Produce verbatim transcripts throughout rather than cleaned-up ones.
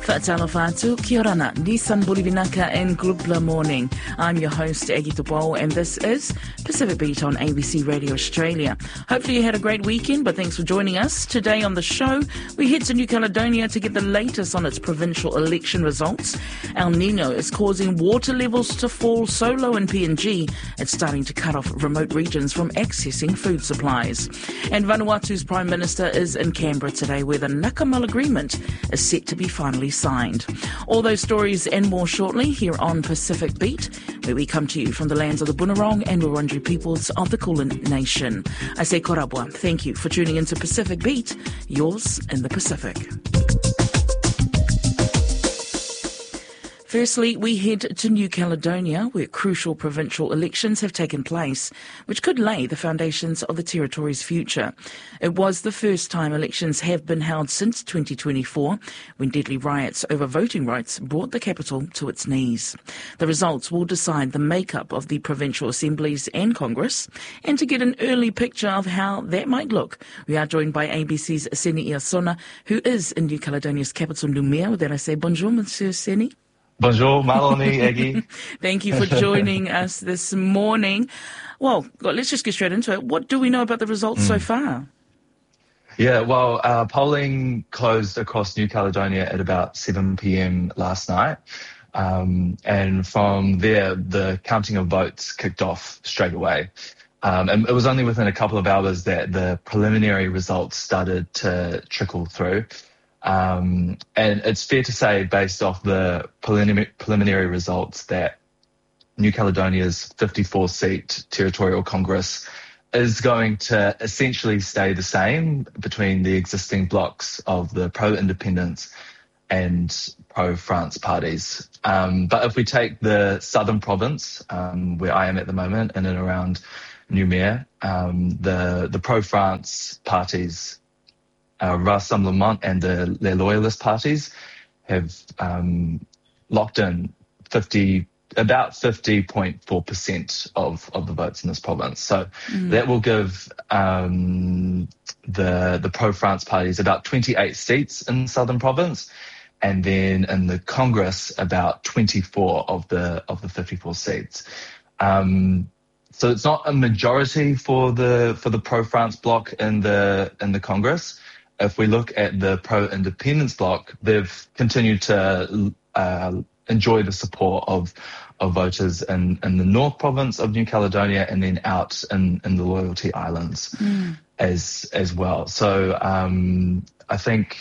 Fa'atalo Fatu, kia orana, Nissan Bolivinaka and Glubla Morning. I'm your host, Aggie Tupou, and this is Pacific Beat on A B C Radio Australia. Hopefully you had a great weekend, but thanks for joining us. Today on the show, we head to New Caledonia to get the latest on its provincial election results. El Nino is causing water levels to fall so low in P N G, it's starting to cut off remote regions from accessing food supplies. And Vanuatu's Prime Minister is in Canberra today, where the Nakamal Agreement is set to be finally signed. All those stories and more shortly here on Pacific Beat, where we come to you from the lands of the Bunurong and Wurundjeri peoples of the Kulin Nation. I say korabwa. Thank you for tuning into Pacific Beat, yours in the Pacific. Firstly, we head to New Caledonia, where crucial provincial elections have taken place, which could lay the foundations of the territory's future. It was the first time elections have been held since twenty twenty-four, when deadly riots over voting rights brought the capital to its knees. The results will decide the makeup of the provincial assemblies and Congress, and to get an early picture of how that might look, we are joined by A B C's Seni Iasona, who is in New Caledonia's capital, Noumea. With that I say bonjour, Monsieur Seni. Bonjour, Maloni, Aggie. Thank you for joining us this morning. Well, let's just get straight into it. What do we know about the results mm. so far? Yeah, well, uh, polling closed across New Caledonia at about seven p.m. last night. Um, and from there, the counting of votes kicked off straight away. Um, and it was only within a couple of hours that the preliminary results started to trickle through. Um, and it's fair to say, based off the preliminary, preliminary results, that New Caledonia's fifty-four seat territorial Congress is going to essentially stay the same between the existing blocks of the pro-independence and pro-France parties. Um, but if we take the southern province, um, where I am at the moment, in and around Noumea, um, the, the pro-France parties, Uh, Rassemblement and the Les Loyalist parties have um, locked in fifty, about fifty point four percent of, of the votes in this province. So mm. that will give um, the the pro-France parties about twenty-eight seats in the southern province, and then in the Congress about twenty-four of the of the fifty-four seats. Um, so it's not a majority for the for the pro-France bloc in the in the Congress. If we look at the pro-independence bloc, they've continued to uh, enjoy the support of of voters in, in the North Province of New Caledonia, and then out in, in the Loyalty Islands mm. as as well. So um, I think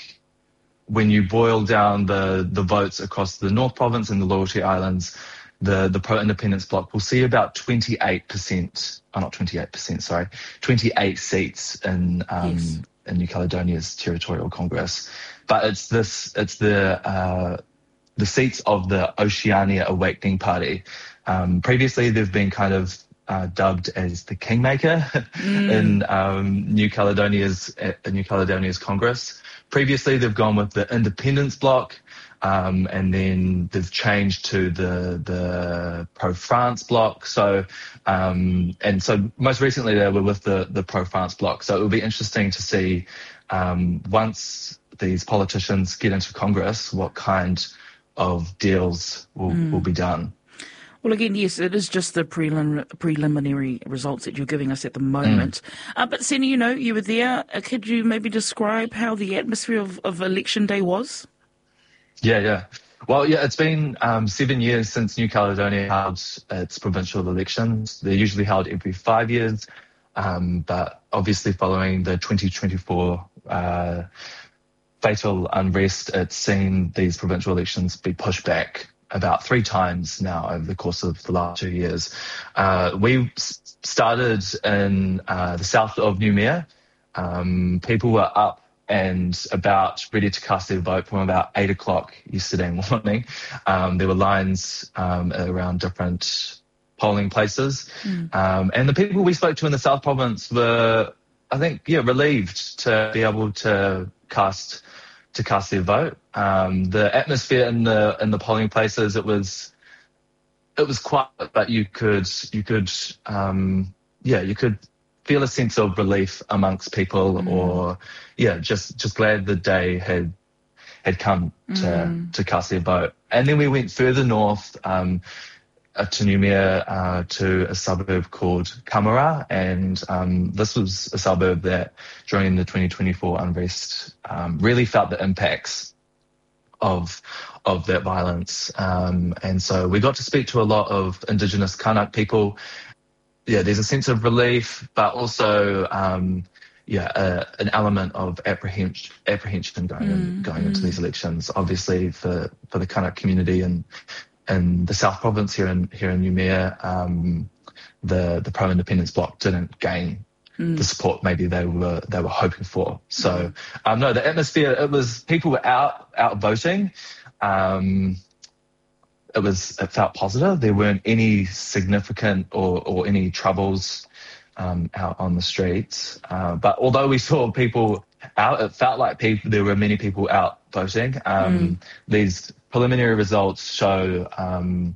when you boil down the, the votes across the North Province and the Loyalty Islands, the, the pro-independence bloc will see about twenty-eight percent, oh not twenty-eight percent, sorry, twenty-eight seats in um, yes. in New Caledonia's territorial Congress. But it's this, it's the uh, the seats of the Oceania Awakening Party. Um, previously, they've been kind of uh, dubbed as the kingmaker mm. in um, New Caledonia's uh, New Caledonia's Congress. Previously, they've gone with the Independence Bloc, um, and then they've changed to the the pro-France bloc. So, um, and so most recently they were with the the pro-France bloc. So it will be interesting to see um, once these politicians get into Congress, what kind of deals will mm. will be done. Well, again, yes, it is just the prelim- preliminary results that you're giving us at the moment. Mm. Uh, but, Seni, you know, you were there. Uh, could you maybe describe how the atmosphere of, of Election Day was? Yeah, yeah. Well, yeah, it's been um, seven years since New Caledonia held its provincial elections. They're usually held every five years. Um, but obviously following the twenty twenty-four uh, fatal unrest, it's seen these provincial elections be pushed back about three times now over the course of the last two years. Uh, we s- started in uh, the south of Noumea. Um, people were up and about ready to cast their vote from about eight o'clock yesterday morning. Um, there were lines um, around different polling places. Mm. Um, and the people we spoke to in the South Province were, I think, yeah, relieved to be able to cast to cast their vote. Um, the atmosphere in the in the polling places, it was it was quiet, but you could you could um, yeah you could feel a sense of relief amongst people, mm. or yeah, just just glad the day had had come to, Mm. to cast their vote. And then we went further north um, uh, to Noumea, uh, to a suburb called Kamara. And um, this was a suburb that during the twenty twenty-four unrest um, really felt the impacts of of that violence. Um, and so we got to speak to a lot of Indigenous Kanak people. Yeah, there's a sense of relief, but also, um, yeah, uh, an element of apprehension, apprehension going in, Mm, going mm. into these elections. Obviously, for, for the Kanak community in in the South Province here in here in Noumea, um, the the pro independence bloc didn't gain Mm. the support maybe they were they were hoping for. So um, no, the atmosphere, it was people were out out voting. Um, it was it felt positive. There weren't any significant or or any troubles um, out on the streets. Uh, but although we saw people out, it felt like people there were many people out voting. Um, Mm. These preliminary results show Um,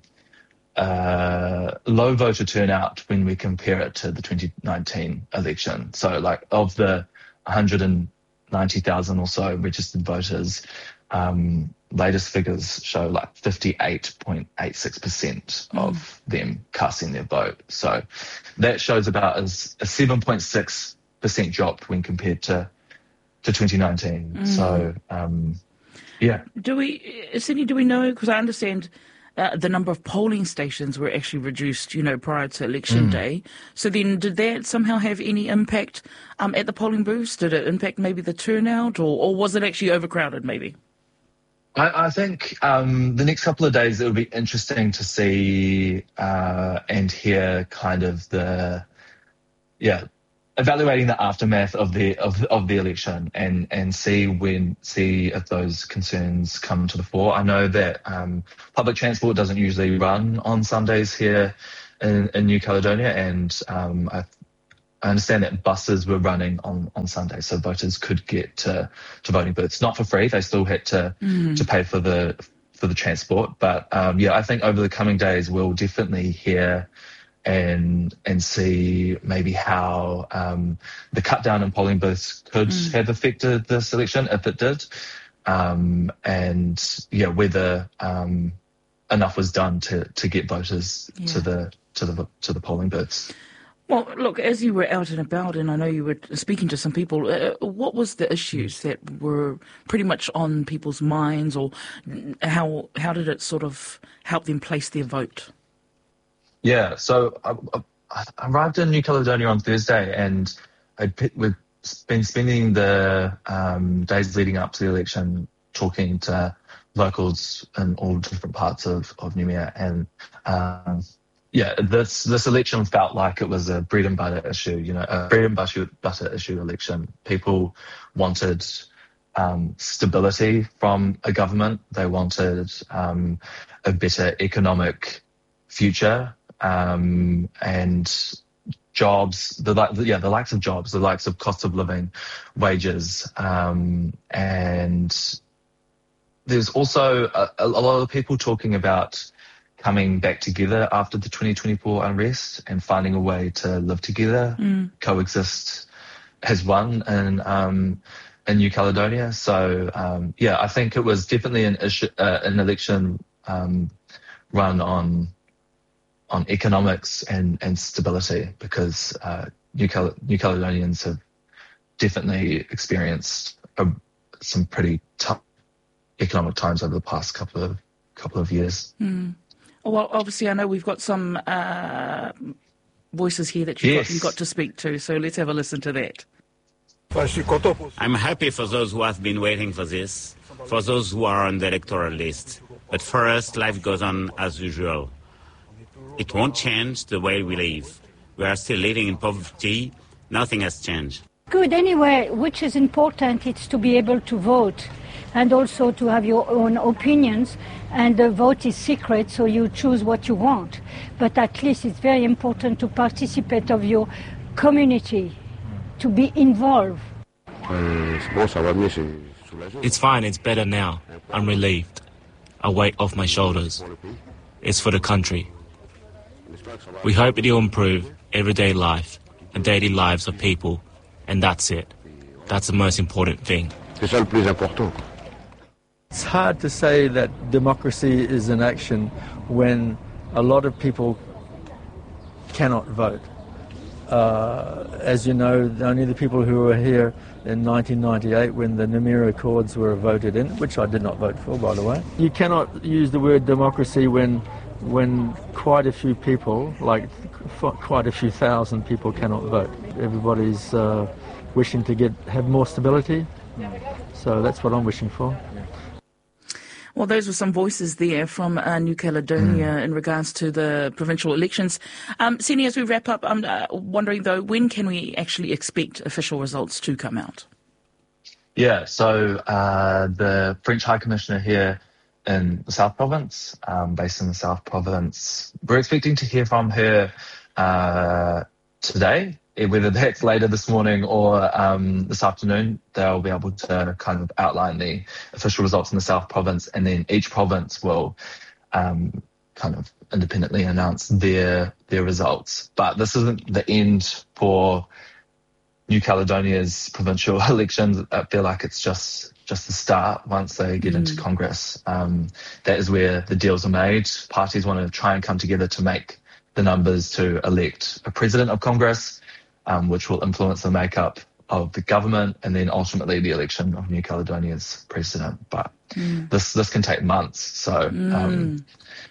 uh, low voter turnout when we compare it to the twenty nineteen election. So like of the one hundred ninety thousand or so registered voters, um, latest figures show like fifty-eight point eight six percent of them casting their vote. So that shows about as a seven point six percent drop when compared to, to twenty nineteen. Mm. So, um, yeah. Do we, Cindy, do we know, because I understand Uh, the number of polling stations were actually reduced, you know, prior to election Mm. day. So then did that somehow have any impact um, at the polling booths? Did it impact maybe the turnout, or, or was it actually overcrowded maybe? I, I think um, the next couple of days it will be interesting to see uh, and hear kind of the, yeah, evaluating the aftermath of the of of the election and and see when see if those concerns come to the fore. I know that um, public transport doesn't usually run on Sundays here in, in New Caledonia, and um, I, I understand that buses were running on on Sundays, so voters could get to to voting booths, not for free. They still had to Mm. to pay for the for the transport. But um, yeah, I think over the coming days we'll definitely hear and and see maybe how um, the cut down in polling booths could Mm. have affected this election, if it did, um, and yeah, whether um, enough was done to to get voters Yeah. to the to the to the polling booths. Well, look, as you were out and about, and I know you were speaking to some people, uh, what was the issues that were pretty much on people's minds, or how how did it sort of help them place their vote? Yeah, so I, I arrived in New Caledonia on Thursday, and I'd we'd been spending the um, days leading up to the election talking to locals in all different parts of, of Noumea, and um, yeah, this this election felt like it was a bread and butter issue, you know, a bread and butter, butter issue election. People wanted um, stability from a government. They wanted um, a better economic future. Um, and jobs, the like, yeah, the likes of jobs, the likes of cost of living, wages, um, and there's also a, a lot of people talking about coming back together after the twenty twenty-four unrest and finding a way to live together, Mm. coexist as one in um, in New Caledonia. So um, yeah, I think it was definitely an issue, uh, an election um, run on. on economics and, and stability, because uh, New, Cal- New Caledonians have definitely experienced a, some pretty tough economic times over the past couple of couple of years. Mm. Well, obviously, I know we've got some uh, voices here that you Yes. got, you got to speak to, so let's have a listen to that. I'm happy for those who have been waiting for this, for those who are on the electoral list. But for us, life goes on as usual. It won't change the way we live. We are still living in poverty. Nothing has changed. Good. Anyway, which is important, it's to be able to vote and also to have your own opinions. And the vote is secret, so you choose what you want. But at least it's very important to participate of your community, to be involved. It's fine, it's better now. I'm relieved. A weight off my shoulders. It's for the country. We hope it will improve everyday life and daily lives of people, and that's it. That's the most important thing. It's hard to say that democracy is in action when a lot of people cannot vote. Uh, as you know, only the people who were here in nineteen ninety-eight when the Namira Accords were voted in, which I did not vote for, by the way. You cannot use the word democracy when when quite a few people, like quite a few thousand people, cannot vote. Everybody's uh, wishing to get have more stability, so that's what I'm wishing for. Well, those were some voices there from uh, New Caledonia mm. in regards to the provincial elections. Um, Seni, as we wrap up, I'm uh, wondering, though, when can we actually expect official results to come out? Yeah, so uh, the French High Commissioner here in the South Province, um, based in the South Province, we're expecting to hear from her uh, today. Whether that's later this morning or um, this afternoon, they'll be able to kind of outline the official results in the South Province, and then each province will um, kind of independently announce their their results. But this isn't the end for New Caledonia's provincial elections. I feel like it's just just the start. Once they get mm. into Congress, um, that is where the deals are made. Parties want to try and come together to make the numbers to elect a president of Congress, Um, which will influence the makeup of the government and then ultimately the election of New Caledonia's president. But mm. this this can take months. So, mm. um,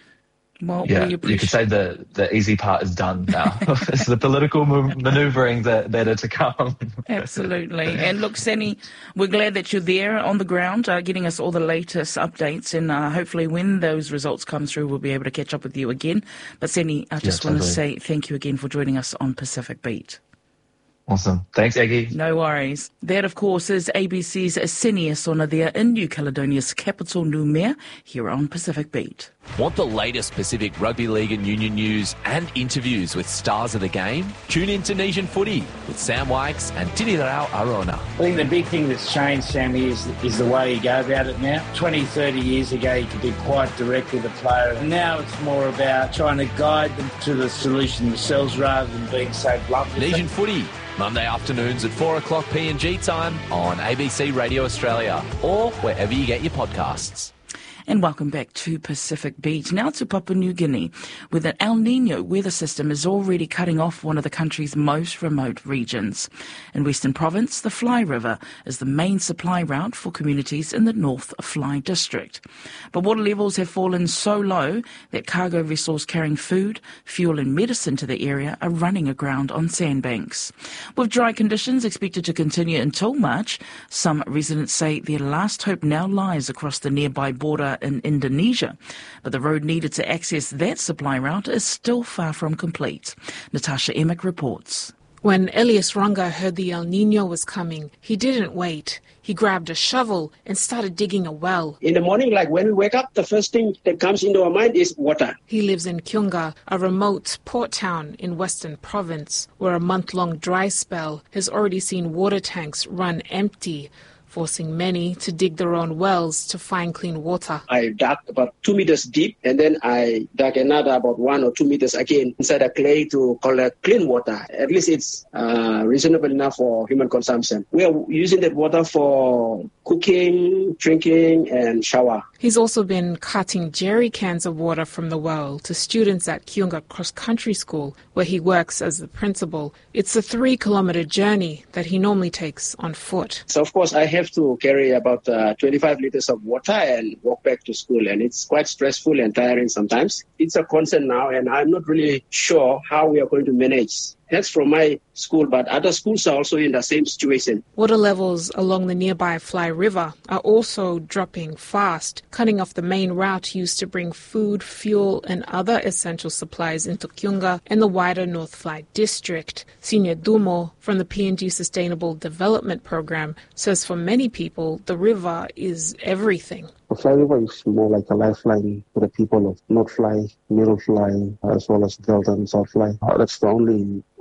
well, yeah, you could say the, the easy part is done now. It's the political move, manoeuvring that, that are to come. Absolutely. And look, Seni, we're glad that you're there on the ground, uh, getting us all the latest updates. And uh, hopefully when those results come through, we'll be able to catch up with you again. But Seni, I just yeah, want totally. to say thank you again for joining us on Pacific Beat. Awesome. Thanks, Aggie. No worries. That, of course, is A B C's Seni Asona there in New Caledonia's capital, Noumea, here on Pacific Beat. Want the latest Pacific Rugby League and Union news and interviews with stars of the game? Tune in to Nation Footy with Sam Wykes and Tirirao Arona. I think the big thing that's changed, Sammy, is, is the way you go about it now. twenty, thirty years ago, you could be quite direct with a player. And now it's more about trying to guide them to the solution themselves rather than being so blunt. Nation Footy, Monday afternoons at four o'clock P N G time on A B C Radio Australia or wherever you get your podcasts. And welcome back to Pacific Beat. Now to Papua New Guinea, where the El Nino weather system is already cutting off one of the country's most remote regions. In Western Province, the Fly River is the main supply route for communities in the North Fly District. But water levels have fallen so low that cargo vessels carrying food, fuel and medicine to the area are running aground on sandbanks. With dry conditions expected to continue until March, some residents say their last hope now lies across the nearby border in Indonesia, but the road needed to access that supply route is still far from complete. Natasha Emick reports. When Elias Runga heard the El Nino was coming, he didn't wait. He grabbed a shovel and started digging a well. In the morning, like when we wake up, the first thing that comes into our mind is water. He lives in Kiunga, a remote port town in Western Province, where a month-long dry spell has already seen water tanks run empty, forcing many to dig their own wells to find clean water. I dug about two meters deep, and then I dug another about one or two meters again inside the clay to collect clean water. At least it's uh, reasonable enough for human consumption. We are using that water for cooking, drinking, and shower. He's also been cutting jerry cans of water from the well to students at Kiunga Cross Country School, where he works as the principal. It's a three-kilometre journey that he normally takes on foot. So, of course, I have to carry about uh, twenty-five litres of water and walk back to school, and it's quite stressful and tiring sometimes. It's a concern now, and I'm not really sure how we are going to manage. That's from my school, but other schools are also in the same situation. Water levels along the nearby Fly River are also dropping fast, cutting off the main route used to bring food, fuel and other essential supplies into Kiunga and the wider North Fly district. Senior Dumo from the P N G Sustainable Development Program says for many people, the river is everything. The Fly River is more like a lifeline for the people of North Fly, Middle Fly, as well as Delta and South Fly. That's the only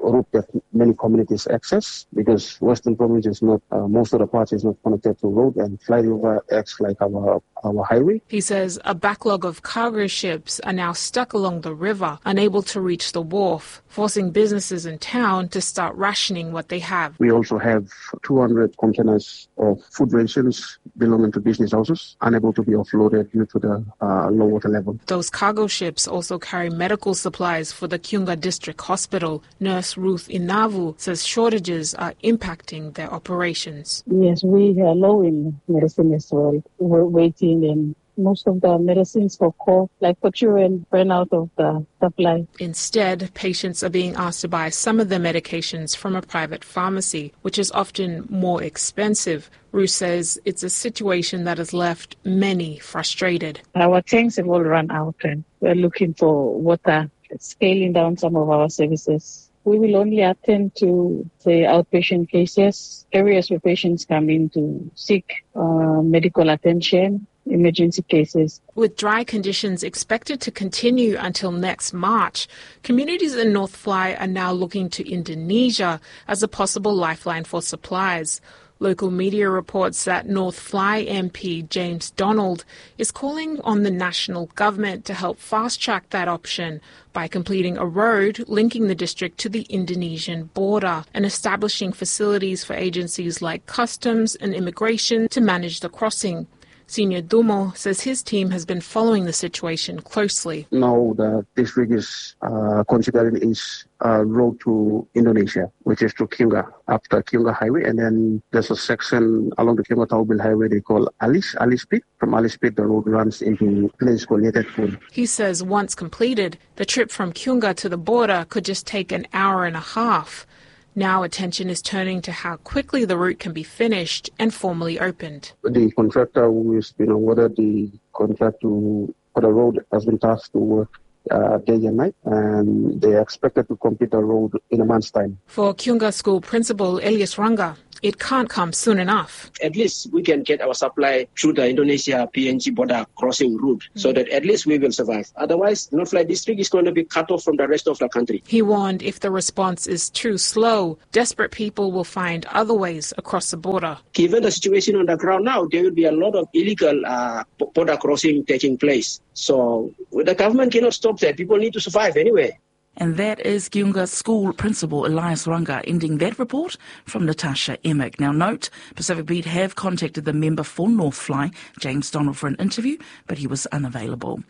route that many communities access, because Western Province is not, uh, most of the parts is not connected to road, and Fly River acts like our, our highway. He says a backlog of cargo ships are now stuck along the river, unable to reach the wharf, forcing businesses in town to start rationing what they have. We also have two hundred containers of food rations belonging to business houses, unable to be offloaded due to the uh, low water level. Those cargo ships also carry medical supplies for the Kiunga District Hospital. Nurse Ruth Inavu says shortages are impacting their operations. Yes, we are low in medicine as well. We're waiting, and most of the medicines for cough, like for children, ran out of the supply. Instead, patients are being asked to buy some of their medications from a private pharmacy, which is often more expensive. Ruth says it's a situation that has left many frustrated. Our tanks have all run out, and we're looking for water, scaling down some of our services. We will only attend to the outpatient cases, areas where patients come in to seek uh, medical attention, emergency cases. With dry conditions expected to continue until next March, communities in North Fly are now looking to Indonesia as a possible lifeline for supplies. Local media reports that North Fly M P James Donald is calling on the national government to help fast-track that option by completing a road linking the district to the Indonesian border and establishing facilities for agencies like Customs and Immigration to manage the crossing. Senior Dumo says his team has been following the situation closely. Now the district is uh, considering its uh, road to Indonesia, which is to Kiunga, after Kiunga Highway. And then there's a section along the Kiunga-Taubil Highway they call Alis, Alis Pit. From Alis Pit, the road runs into a place called Yetetpur. He says once completed, the trip from Kiunga to the border could just take an hour and a half. Now attention is turning to how quickly the route can be finished and formally opened. The contractor who has been awarded the contract to, for the road has been tasked to work uh, day and night, and they are expected to complete the road in a month's time. For Kiunga School Principal Elias Ranga, it can't come soon enough. At least we can get our supply through the Indonesia P N G border crossing route, mm. so that at least we will survive. Otherwise, North Fly District is going to be cut off from the rest of the country. He warned if the response is too slow, desperate people will find other ways across the border. Given the situation on the ground now, there will be a lot of illegal uh, border crossing taking place. So the government cannot stop that. People need to survive anyway. And that is Kiunga School Principal Elias Ranga ending that report from Natasha Emick. Now note, Pacific Beat have contacted the member for North Fly, James Donald, for an interview, but he was unavailable.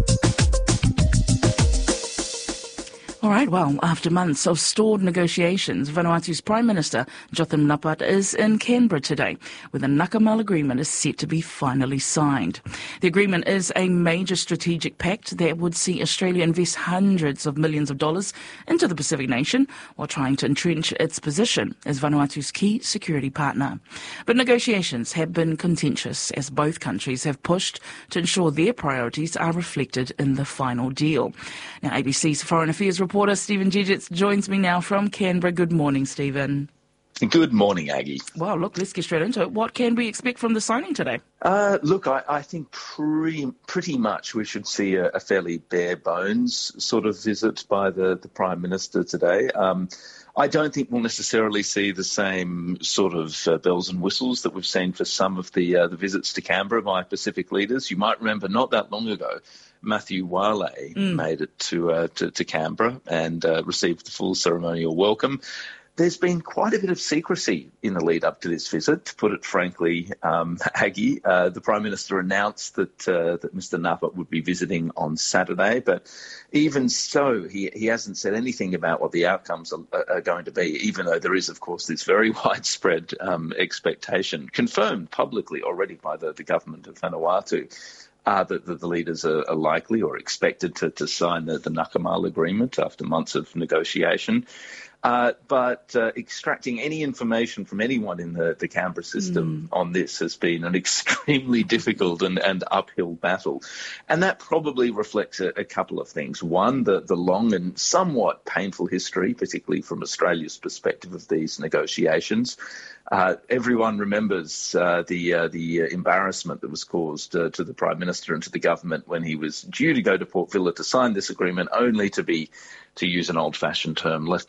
All right, well, after months of stalled negotiations, Vanuatu's Prime Minister, Jotham Napat, is in Canberra today, where the Nakamal Agreement is set to be finally signed. The agreement is a major strategic pact that would see Australia invest hundreds of millions of dollars into the Pacific nation while trying to entrench its position as Vanuatu's key security partner. But negotiations have been contentious as both countries have pushed to ensure their priorities are reflected in the final deal. Now, A B C's Foreign Affairs reporter Reporter Stephen Gigits joins me now from Canberra. Good morning, Stephen. Good morning, Aggie. Well, look, let's get straight into it. What can we expect from the signing today? Uh, look, I, I think pretty, pretty much we should see a, a fairly bare bones sort of visit by the, the Prime Minister today. Um, I don't think we'll necessarily see the same sort of uh, bells and whistles that we've seen for some of the uh, the visits to Canberra by Pacific leaders. You might remember not that long ago, Matthew Wale mm. made it to, uh, to to Canberra and uh, received the full ceremonial welcome. There's been quite a bit of secrecy in the lead up to this visit, to put it frankly, um, Aggie. Uh, the Prime Minister announced that uh, that Mister Napat would be visiting on Saturday, but even so, he, he hasn't said anything about what the outcomes are, are going to be, even though there is, of course, this very widespread um, expectation, confirmed publicly already by the, the government of Vanuatu, Uh, that, that the leaders are, are likely or expected to, to sign the, the Nakamal Agreement after months of negotiation. Uh, but uh, extracting any information from anyone in the, the Canberra system mm. on this has been an extremely difficult and, and uphill battle. And that probably reflects a, a couple of things. One, the, the long and somewhat painful history, particularly from Australia's perspective, of these negotiations. Uh, everyone remembers uh, the uh, the embarrassment that was caused uh, to the Prime Minister and to the government when he was due to go to Port Vila to sign this agreement, only to be, to use an old-fashioned term, left at the altar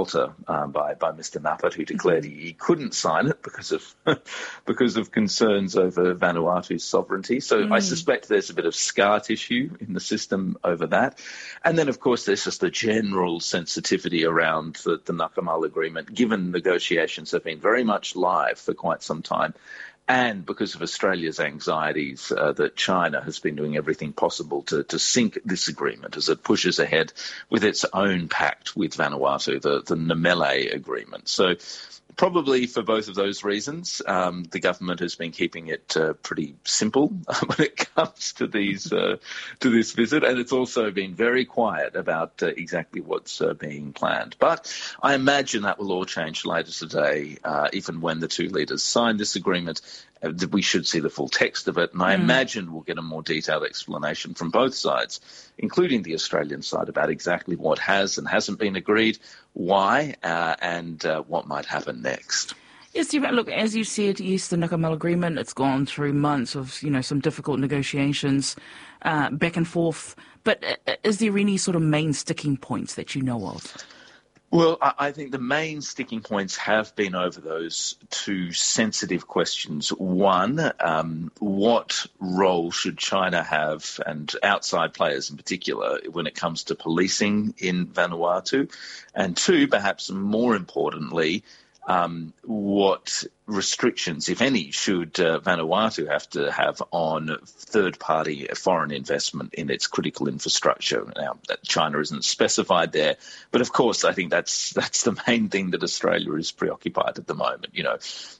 Malta um, by, by Mister Napat, who declared he, he couldn't sign it because of because of concerns over Vanuatu's sovereignty. So mm. I suspect there's a bit of scar tissue in the system over that. And then, of course, there's just the general sensitivity around the, the Nakamal agreement, given negotiations have been very much live for quite some time. And because of Australia's anxieties uh, that China has been doing everything possible to, to sink this agreement as it pushes ahead with its own pact with Vanuatu, the, the Namele agreement. So probably for both of those reasons, um, the government has been keeping it uh, pretty simple when it comes to these uh, to this visit, and it's also been very quiet about uh, exactly what's uh, being planned. But I imagine that will all change later today, uh, even when the two leaders sign this agreement. Uh, we should see the full text of it, and I mm. imagine we'll get a more detailed explanation from both sides, including the Australian side, about exactly what has and hasn't been agreed, why, uh, and uh, what might happen next. Yes, Steve, look, as you said, yes, the Nakamal agreement, it's gone through months of, you know, some difficult negotiations uh, back and forth. But uh, is there any sort of main sticking points that you know of? Well, I think the main sticking points have been over those two sensitive questions. One, um, what role should China have, and outside players in particular, when it comes to policing in Vanuatu? And two, perhaps more importantly, Um, what restrictions, if any, should uh, Vanuatu have to have on third-party foreign investment in its critical infrastructure? Now, that China isn't specified there, but of course, I think that's that's the main thing that Australia is preoccupied at the moment. You know,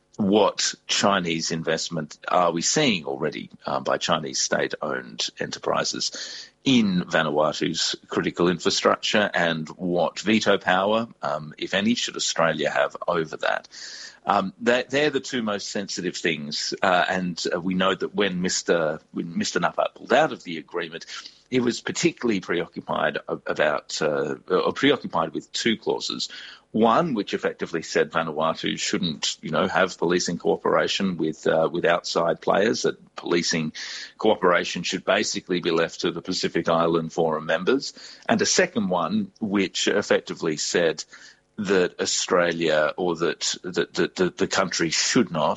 what Chinese investment are we seeing already uh, by Chinese state-owned enterprises in Vanuatu's critical infrastructure, and what veto power, um, if any, should Australia have over that? Um, they're, they're the two most sensitive things, uh, and uh, we know that when Mister when Mister Napat pulled out of the agreement, he was particularly preoccupied about uh, or preoccupied with two clauses. One, which effectively said Vanuatu shouldn't, you know, have policing cooperation with uh, with outside players. That policing cooperation should basically be left to the Pacific Island Forum members. And a second one, which effectively said that Australia, or that, that, that the, the country should not